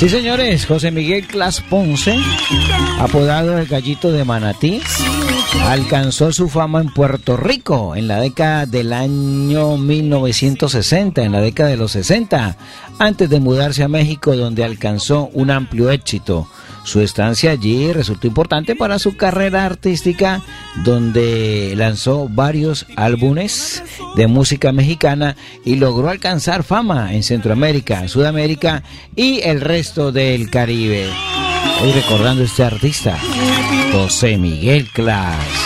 Sí, señores, José Miguel Clas Ponce, apodado el Gallito de Manatí, alcanzó su fama en Puerto Rico en la década del año 1960, en la década de los 60, antes de mudarse a México, donde alcanzó un amplio éxito. Su estancia allí resultó importante para su carrera artística, donde lanzó varios álbumes de música mexicana y logró alcanzar fama en Centroamérica, Sudamérica y el resto del Caribe. Hoy recordando a este artista, José Miguel Clas.